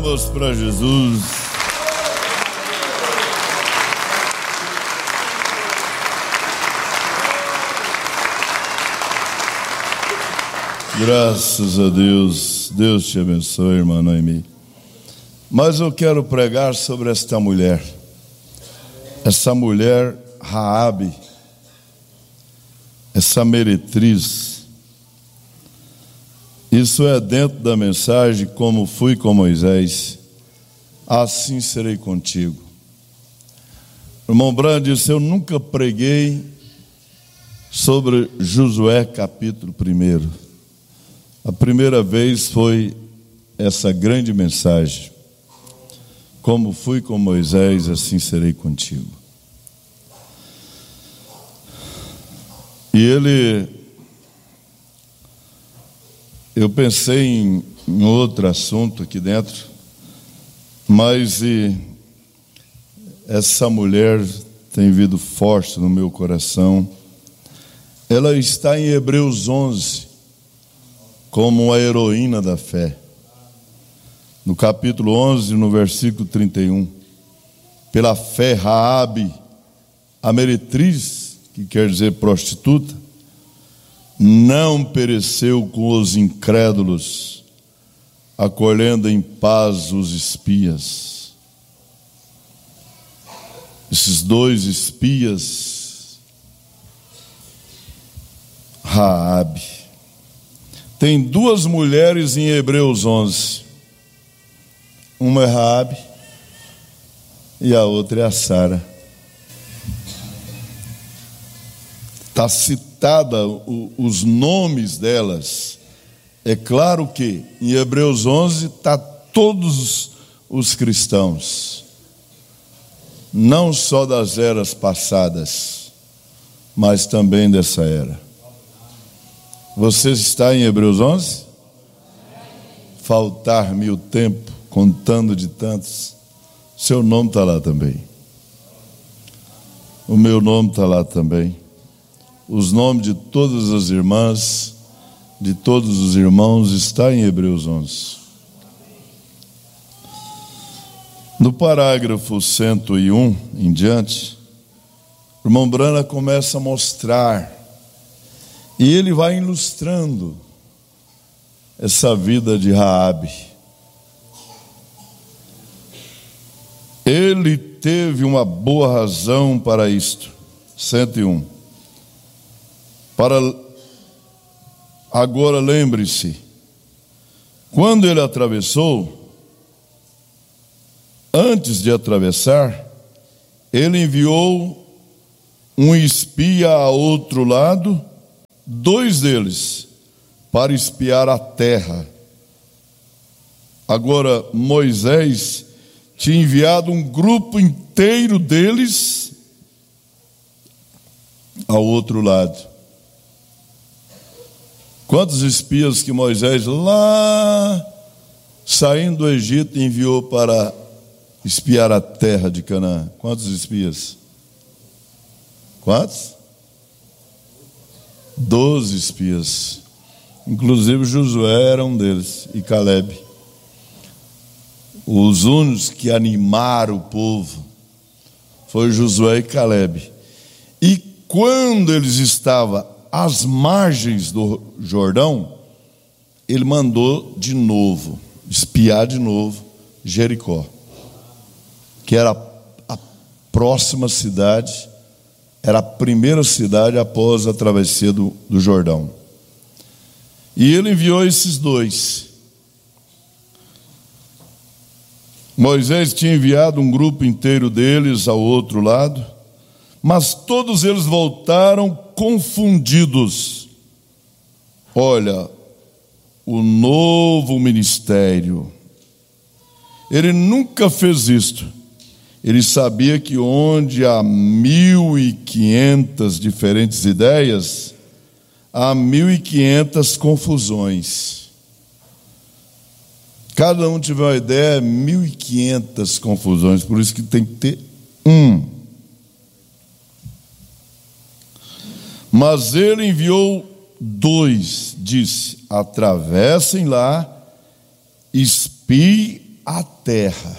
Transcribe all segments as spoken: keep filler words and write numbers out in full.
Palmas para Jesus. Graças a Deus. Deus te abençoe, irmã Noemi. Mas eu quero pregar sobre esta mulher. Essa mulher Raabe, essa meretriz. Isso é dentro da mensagem, como fui com Moisés, assim serei contigo. O irmão Brand disse, eu nunca preguei sobre Josué capítulo primeiro. A primeira vez foi essa grande mensagem. Como fui com Moisés, assim serei contigo. E ele, eu pensei em, em outro assunto aqui dentro, mas e, essa mulher tem vindo forte no meu coração. Ela está em Hebreus onze, como uma heroína da fé. No capítulo onze, no versículo trinta e um. Pela fé, Raabe, a meretriz, que quer dizer prostituta, não pereceu com os incrédulos, acolhendo em paz os espias. Esses dois espias, Raabe. Tem duas mulheres em Hebreus onze. Uma é Raabe e a outra é a Sara. Está citada o, os nomes delas. É claro que em Hebreus onze está todos os cristãos, não só das eras passadas, mas também dessa era. Você está em Hebreus onze? Faltar-me o tempo, contando de tantos, seu nome está lá também. O meu nome está lá também. Os nomes de todas as irmãs, de todos os irmãos, está em Hebreus onze. No parágrafo cento e um em diante, o irmão Brana começa a mostrar, e ele vai ilustrando essa vida de Raabe. Ele teve uma boa razão para isto. cento e um. Para agora lembre-se, quando ele atravessou, antes de atravessar, ele enviou um espia a outro lado, dois deles, para espiar a terra. Agora Moisés tinha enviado um grupo inteiro deles ao outro lado. Quantos espias que Moisés lá, saindo do Egito, enviou para espiar a terra de Canaã? Quantos espias? Quantos? Doze espias. Inclusive Josué era um deles, e Calebe. Os únicos que animaram o povo foi Josué e Calebe. E quando eles estavam às margens do Jordão, ele mandou de novo, espiar de novo Jericó, que era a próxima cidade, era a primeira cidade após a travessia do, do Jordão. E ele enviou esses dois. Moisés tinha enviado um grupo inteiro deles ao outro lado, mas todos eles voltaram confundidos. Olha, o novo ministério, ele nunca fez isto. Ele sabia que onde há mil e quinhentas diferentes ideias, há mil e quinhentas confusões. Cada um tiver uma ideia, mil e quinhentas confusões. Por isso que tem que ter um. Mas ele enviou dois, disse: atravessem lá, espiem a terra.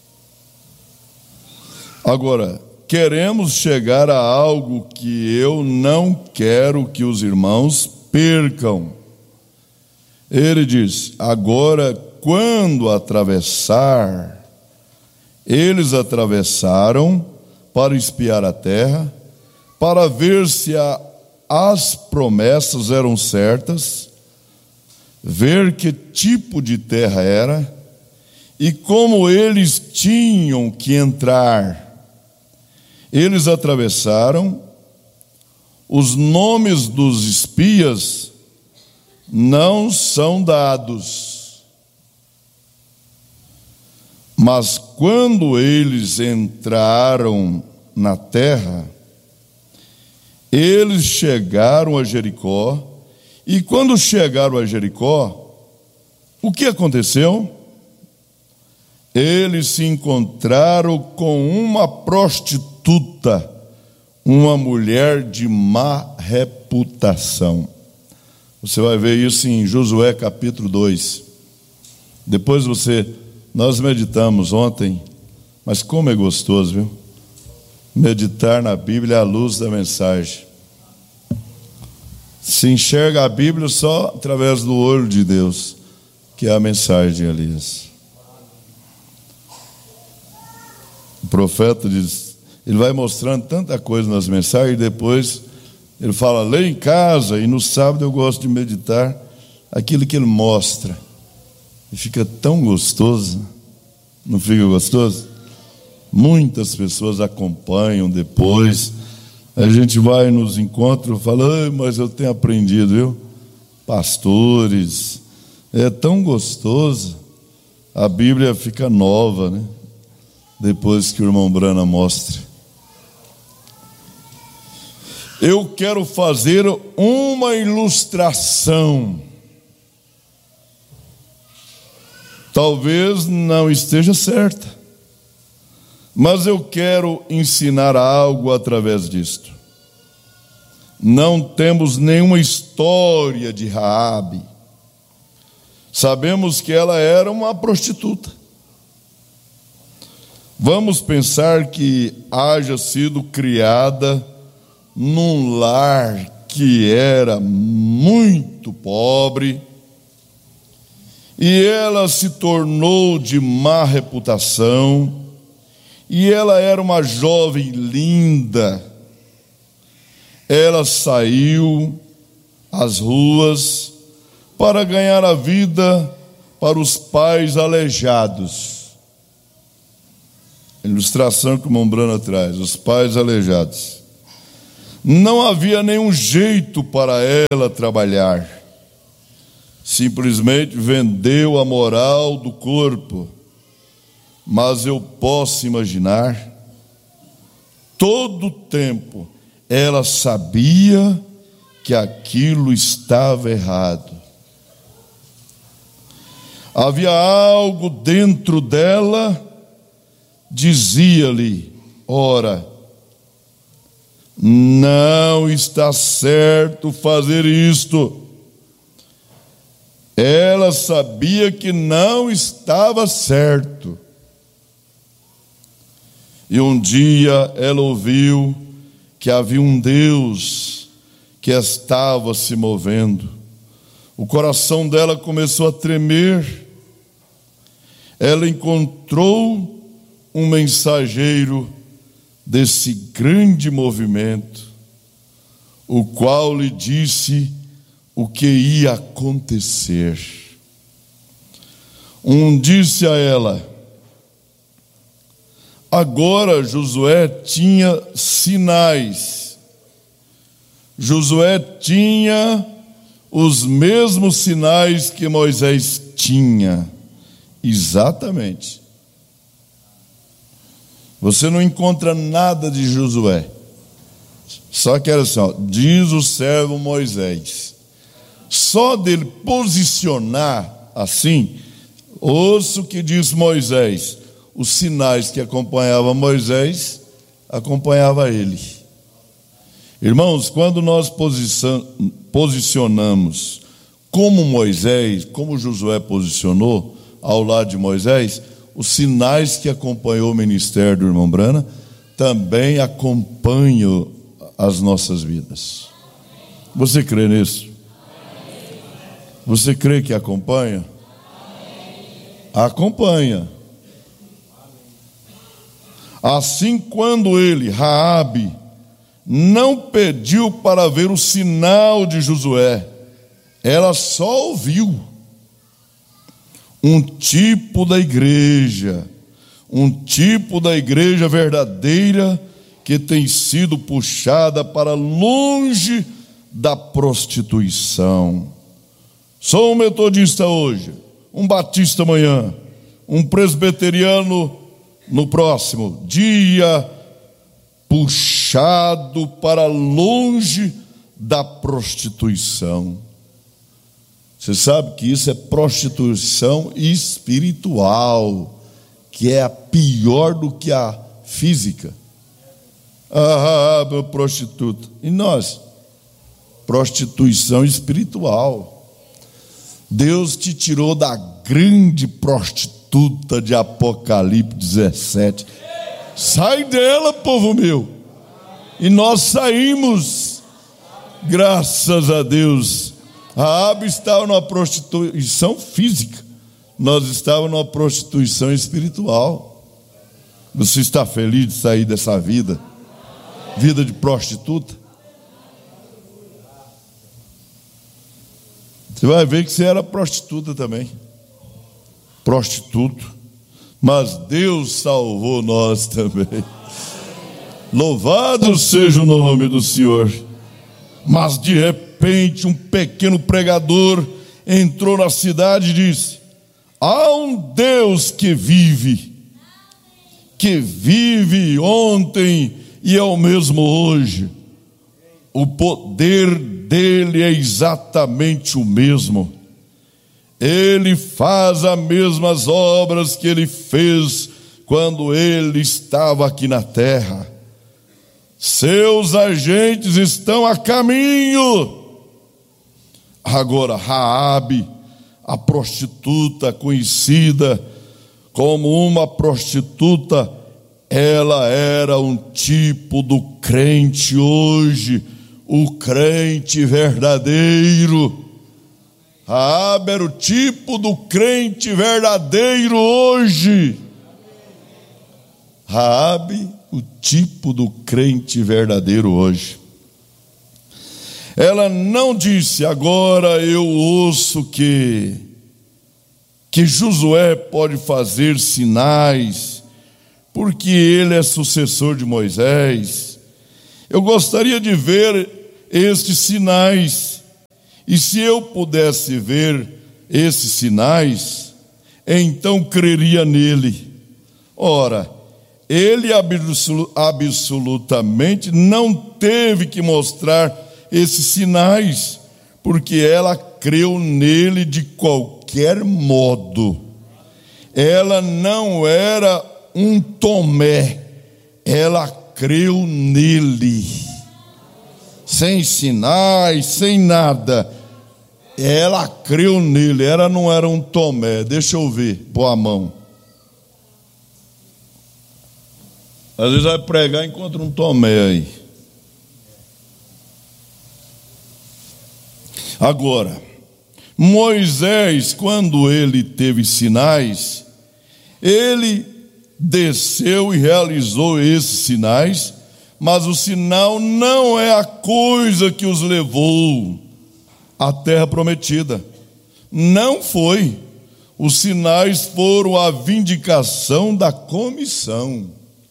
Agora, queremos chegar a algo que eu não quero que os irmãos percam. Ele diz: agora, quando atravessar, eles atravessaram para espiar a terra, para ver se a, as promessas eram certas, ver que tipo de terra era e como eles tinham que entrar. Eles atravessaram. Os nomes dos espias não são dados. Mas quando eles entraram na terra, eles chegaram a Jericó. E quando chegaram a Jericó, o que aconteceu? Eles se encontraram com uma prostituta, uma mulher de má reputação. Você vai ver isso em Josué capítulo dois. Depois você, nós meditamos ontem, mas como é gostoso, viu? Meditar na Bíblia à luz da mensagem. Se enxerga a Bíblia só através do olho de Deus, que é a mensagem de Elias. O profeta diz, ele vai mostrando tanta coisa nas mensagens, e depois ele fala, lê em casa, e no sábado eu gosto de meditar aquilo que ele mostra. E fica tão gostoso, não fica gostoso? Muitas pessoas acompanham depois. A gente vai nos encontros e fala, mas eu tenho aprendido, viu? Pastores, é tão gostoso. A Bíblia fica nova, né? Depois que o irmão Brana mostra. Eu quero fazer uma ilustração. Talvez não esteja certa, mas eu quero ensinar algo através disto. Não temos nenhuma história de Raabe. Sabemos que ela era uma prostituta. Vamos pensar que haja sido criada num lar que era muito pobre, e ela se tornou de má reputação, e ela era uma jovem linda. Ela saiu às ruas para ganhar a vida para os pais aleijados. A ilustração que o irmão Brana traz, os pais aleijados. Não havia nenhum jeito para ela trabalhar. Simplesmente vendeu a moral do corpo. Mas eu posso imaginar, todo o tempo ela sabia que aquilo estava errado. Havia algo dentro dela, dizia-lhe, ora, não está certo fazer isto. Ela sabia que não estava certo. E um dia ela ouviu que havia um Deus que estava se movendo. O coração dela começou a tremer. Ela encontrou um mensageiro desse grande movimento, o qual lhe disse o que ia acontecer. Um disse a ela, agora Josué tinha sinais. Josué tinha os mesmos sinais que Moisés tinha. Exatamente. Você não encontra nada de Josué. Só que era assim, ó, diz o servo Moisés. Só dele posicionar assim, ouça o que diz Moisés. Os sinais que acompanhavam Moisés, acompanhava ele. Irmãos, quando nós posicionamos como Moisés, como Josué posicionou ao lado de Moisés, os sinais que acompanhou o ministério do irmão Brana também acompanham as nossas vidas. Você crê nisso? Você crê que acompanha? Acompanha. Assim, quando ele, Raabe, não pediu para ver o sinal de Josué, ela só ouviu. Um tipo da igreja, um tipo da igreja verdadeira que tem sido puxada para longe da prostituição. Sou um metodista hoje, um batista amanhã, um presbiteriano no próximo dia, puxado para longe da prostituição. Você sabe que isso é prostituição espiritual, que é a pior do que a física. Ah, meu prostituto. E nós? Prostituição espiritual. Deus te tirou da grande prostituta de Apocalipse dezessete. Sai dela, povo meu. E nós saímos, graças a Deus. Raabe estava numa prostituição física, nós estávamos numa prostituição espiritual. Você está feliz de sair dessa vida? Vida de prostituta? Você vai ver que você era prostituta também. Prostituto. Mas Deus salvou nós também. Louvado seja o nome do Senhor. Mas de repente um pequeno pregador entrou na cidade e disse: há um Deus que vive, que vive ontem e é o mesmo hoje. O poder dele é exatamente o mesmo. Ele faz as mesmas obras que ele fez quando ele estava aqui na terra. Seus agentes estão a caminho. Agora, Raabe, a prostituta conhecida como uma prostituta, ela era um tipo do crente hoje, o crente verdadeiro. Raabe era o tipo do crente verdadeiro hoje. Raabe, o tipo do crente verdadeiro hoje. Ela não disse: agora eu ouço que que Josué pode fazer sinais, porque ele é sucessor de Moisés. Eu gostaria de ver estes sinais, e se eu pudesse ver esses sinais, então creria nele. Ora, ele absolutamente não teve que mostrar esses sinais, porque ela creu nele de qualquer modo. Ela não era um Tomé, ela creu nele, sem sinais, sem nada. Ela creu nele, ela não era um Tomé. Deixa eu ver, pôr a mão. Às vezes vai pregar e encontra um Tomé aí. Agora, Moisés, quando ele teve sinais, ele desceu e realizou esses sinais, mas o sinal não é a coisa que os levou à terra prometida. Não foi. Os sinais foram a vindicação da comissão.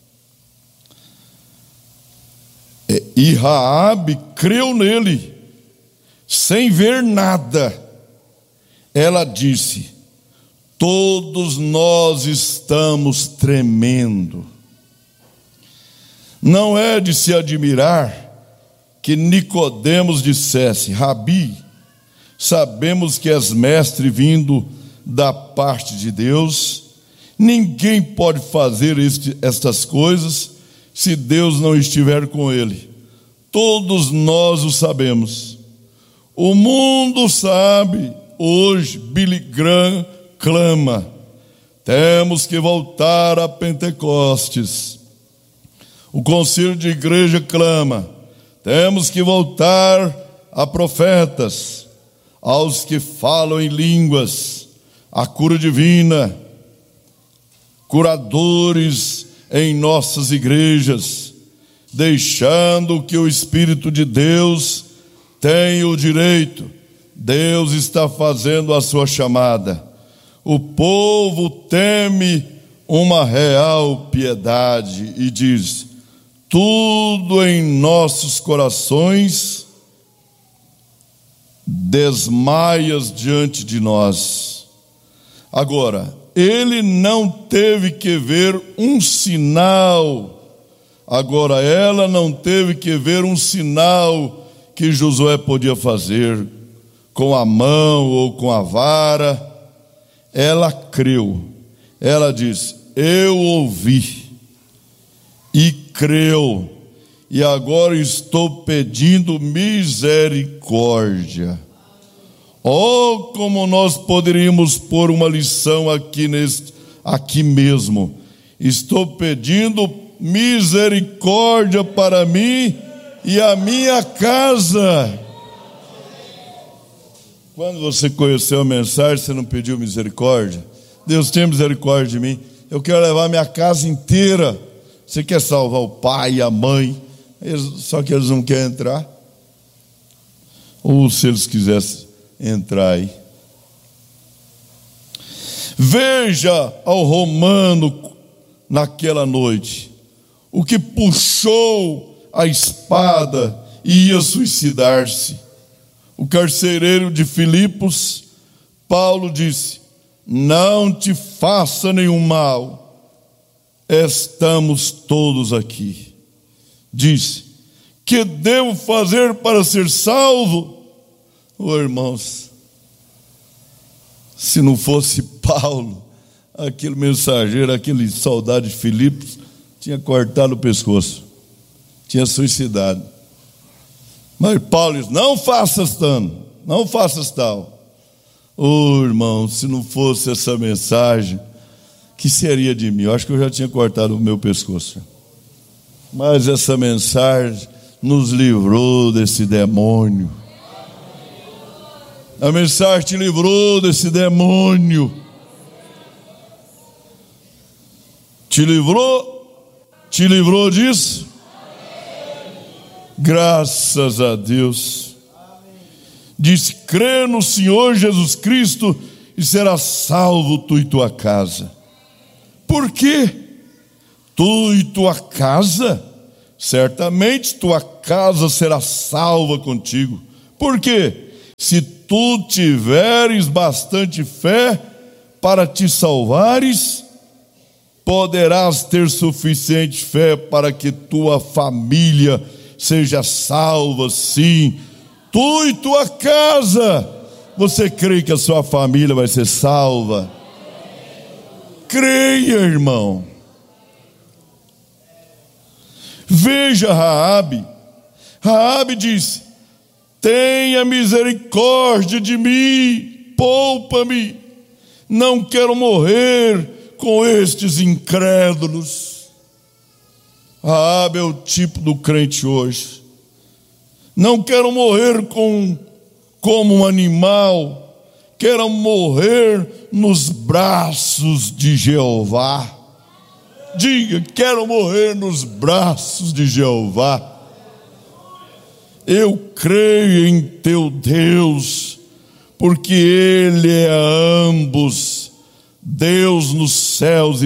E Raabe creu nele, sem ver nada. Ela disse: todos nós estamos tremendo. Não é de se admirar que Nicodemos dissesse: Rabi, sabemos que és mestre vindo da parte de Deus. Ninguém pode fazer este, estas coisas se Deus não estiver com ele. Todos nós o sabemos. O mundo sabe. Hoje Billy Graham clama: Temos que voltar a Pentecostes. O concílio de igreja clama: temos que voltar a profetas, aos que falam em línguas, a cura divina, curadores em nossas igrejas, deixando que o Espírito de Deus tenha o direito. Deus está fazendo a sua chamada. O povo teme uma real piedade e diz: tudo em nossos corações desmaias diante de nós. Agora, ele não teve que ver um sinal. Agora, ela não teve que ver um sinal que Josué podia fazer com a mão ou com a vara. Ela creu. Ela disse: eu ouvi e creu, e agora estou pedindo misericórdia. Oh, como nós poderíamos pôr uma lição aqui, neste, aqui mesmo. Estou pedindo misericórdia para mim e a minha casa. Quando você conheceu a mensagem, você não pediu misericórdia? Deus, tenha misericórdia de mim. Eu quero levar minha casa inteira. Você quer salvar o pai e a mãe, eles, só que eles não querem entrar. Ou se eles quisessem entrar aí. Veja ao romano naquela noite, o que puxou a espada e ia suicidar-se. O carcereiro de Filipos, Paulo disse: não te faça nenhum mal. Estamos todos aqui. Disse: que devo fazer para ser salvo? Oh, irmãos, se não fosse Paulo, aquele mensageiro, aquele soldado de Filipos, tinha cortado o pescoço, tinha suicidado. Mas Paulo disse: não faças tanto, não faças tal. Oh, irmão, se não fosse essa mensagem, que seria de mim? Eu acho que eu já tinha cortado o meu pescoço. Mas essa mensagem nos livrou desse demônio. A mensagem te livrou desse demônio. Te livrou? Te livrou disso? Graças a Deus. Diz: crê no Senhor Jesus Cristo e serás salvo tu e tua casa. Por quê? Tu e tua casa? Certamente tua casa será salva contigo. Por quê? Se tu tiveres bastante fé para te salvares, poderás ter suficiente fé para que tua família seja salva, sim. Tu e tua casa. Você crê que a sua família vai ser salva? Creia, irmão. Veja Raabe. Raabe disse: tenha misericórdia de mim, poupa-me. Não quero morrer com estes incrédulos. Raabe é o tipo do crente hoje. Não quero morrer com, como um animal, quero morrer nos braços de Jeová. Diga: quero morrer nos braços de Jeová. Eu creio em teu Deus, porque Ele é ambos, Deus nos céus e